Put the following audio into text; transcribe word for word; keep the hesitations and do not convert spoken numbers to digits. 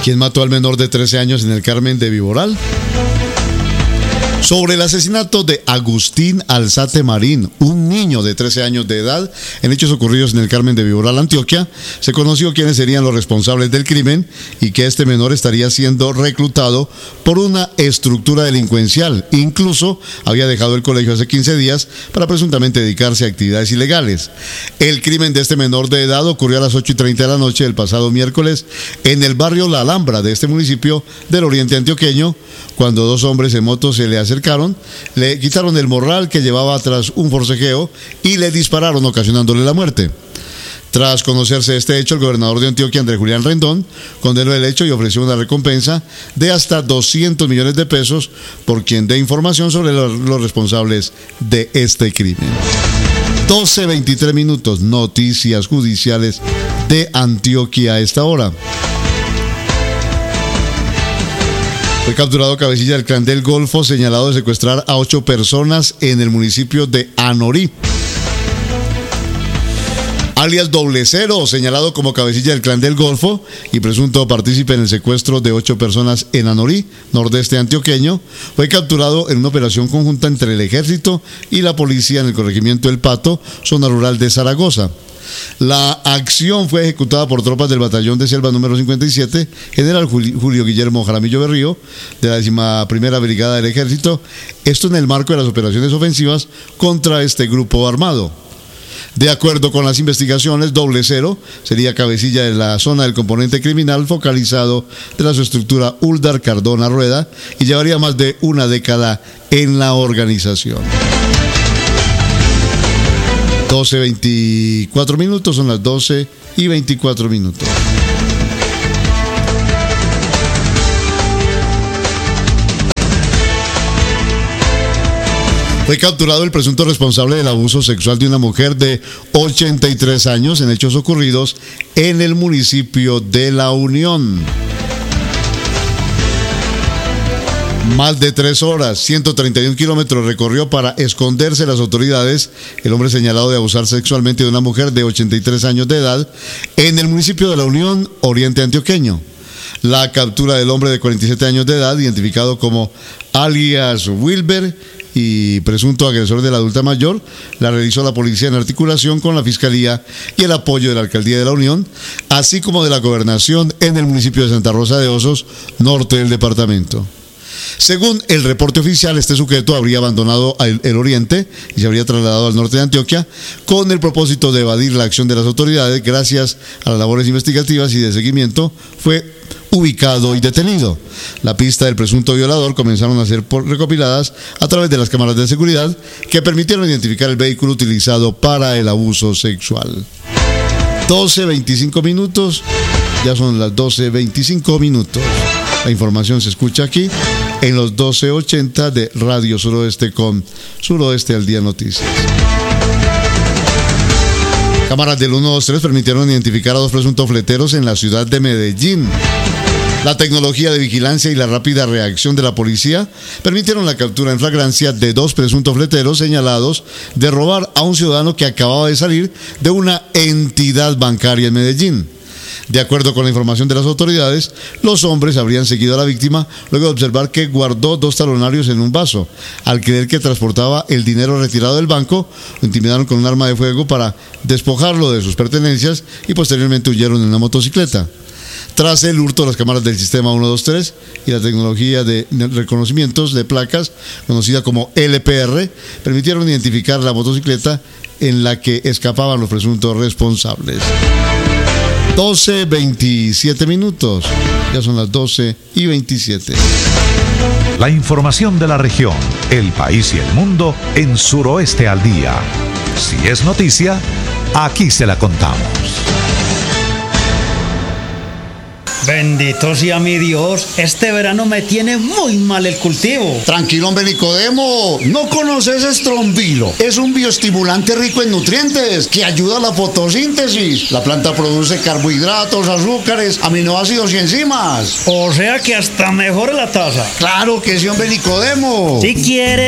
¿Quién mató al menor de trece años en el Carmen de Viboral? Sobre el asesinato de Agustín Alzate Marín, un niño de trece años de edad, en hechos ocurridos en el Carmen de Viboral, Antioquia, se conoció quiénes serían los responsables del crimen y que este menor estaría siendo reclutado por una estructura delincuencial. Incluso había dejado el colegio hace quince días para presuntamente dedicarse a actividades ilegales. El crimen de este menor de edad ocurrió a las ocho y treinta de la noche del pasado miércoles en el barrio La Alhambra de este municipio del oriente antioqueño, cuando dos hombres en moto se le acercaron, le quitaron el morral que llevaba tras un forcejeo y le dispararon, ocasionándole la muerte. Tras conocerse este hecho, el gobernador de Antioquia, Andrés Julián Rendón, condenó el hecho y ofreció una recompensa de hasta doscientos millones de pesos por quien dé información sobre los, los responsables de este crimen. doce veintitrés minutos, noticias judiciales de Antioquia a esta hora. Fue capturado cabecilla del Clan del Golfo, señalado de secuestrar a ocho personas en el municipio de Anorí. Alias Doble Cero, señalado como cabecilla del Clan del Golfo y presunto partícipe en el secuestro de ocho personas en Anorí, nordeste antioqueño, fue capturado en una operación conjunta entre el ejército y la policía en el corregimiento El Pato, zona rural de Zaragoza. La acción fue ejecutada por tropas del batallón de selva número cincuenta y siete, general Julio Guillermo Jaramillo Berrío, de la décima primera brigada del ejército, esto en el marco de las operaciones ofensivas contra este grupo armado. De acuerdo con las investigaciones, Doble Cero sería cabecilla de la zona del componente criminal focalizado de la subestructura Uldar Cardona Rueda y llevaría más de una década en la organización. doce veinticuatro minutos, son las doce y veinticuatro minutos. Fue capturado el presunto responsable del abuso sexual de una mujer de ochenta y tres años en hechos ocurridos en el municipio de La Unión. Más de tres horas, ciento treinta y un kilómetros recorrió para esconderse de las autoridades el hombre señalado de abusar sexualmente de una mujer de ochenta y tres años de edad en el municipio de La Unión, oriente antioqueño. La captura del hombre de cuarenta y siete años de edad, identificado como alias Wilber y presunto agresor de la adulta mayor, la realizó la policía en articulación con la Fiscalía y el apoyo de la Alcaldía de La Unión, así como de la Gobernación en el municipio de Santa Rosa de Osos, norte del departamento. Según el reporte oficial, este sujeto habría abandonado el, el oriente y se habría trasladado al norte de Antioquia con el propósito de evadir la acción de las autoridades. Gracias a las labores investigativas y de seguimiento, fue ubicado y detenido. La pista del presunto violador comenzaron a ser recopiladas a través de las cámaras de seguridad que permitieron identificar el vehículo utilizado para el abuso sexual. doce veinticinco minutos, ya son las doce veinticinco minutos. La información se escucha aquí en los doce ochenta de Radio Suroeste con Suroeste al Día Noticias. Cámaras del uno dos tres permitieron identificar a dos presuntos fleteros en la ciudad de Medellín. La tecnología de vigilancia y la rápida reacción de la policía permitieron la captura en flagrancia de dos presuntos fleteros señalados de robar a un ciudadano que acababa de salir de una entidad bancaria en Medellín. De acuerdo con la información de las autoridades, los hombres habrían seguido a la víctima luego de observar que guardó dos talonarios en un vaso. Al creer que transportaba el dinero retirado del banco, lo intimidaron con un arma de fuego para despojarlo de sus pertenencias y posteriormente huyeron en una motocicleta. Tras el hurto, las cámaras del sistema uno dos tres y la tecnología de reconocimientos de placas, conocida como L P R, permitieron identificar la motocicleta en la que escapaban los presuntos responsables. doce veintisiete minutos, ya son las doce y veintisiete. La información de la región, el país y el mundo en Suroeste al Día. Si es noticia, aquí se la contamos. Bendito sea mi Dios, este verano me tiene muy mal el cultivo. Tranquilo, hombre Nicodemo, ¿no conoces Estrombilo? Es un bioestimulante rico en nutrientes que ayuda a la fotosíntesis. La planta produce carbohidratos, azúcares, aminoácidos y enzimas. O sea que hasta mejora la taza. Claro que sí, hombre Nicodemo. Si quiere